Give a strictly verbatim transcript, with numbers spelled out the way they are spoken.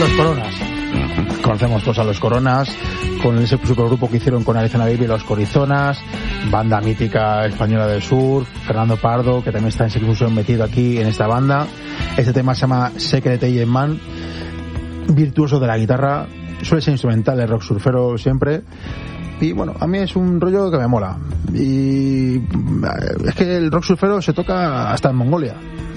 Los Coronas. Conocemos todos a Los Coronas, con ese supergrupo que hicieron con Arizona Baby, Los Corizonas, banda mítica española del sur, Fernando Pardo, que también está en Seclusión metido aquí en esta banda. Este tema se llama Secret Agent Man, virtuoso de la guitarra, suele ser instrumental, el rock surfero siempre. Y bueno, a mí es un rollo que me mola. Y es que el rock surfero se toca hasta en Mongolia.